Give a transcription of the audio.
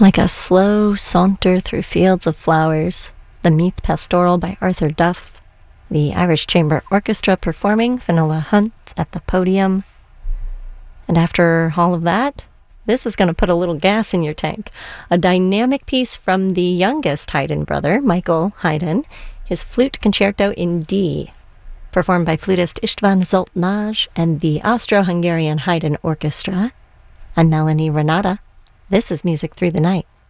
Like a slow saunter through fields of flowers, the Meath Pastoral by Arthur Duff, the Irish Chamber Orchestra performing Finola Hunt at the podium. And after all of that, this is going to put a little gas in your tank. A dynamic piece from the youngest Haydn brother, Michael Haydn, his flute concerto in D, performed by flutist István Zsoltnai and the Austro-Hungarian Haydn Orchestra. I'm Melanie Renata. This is Music Through the Night.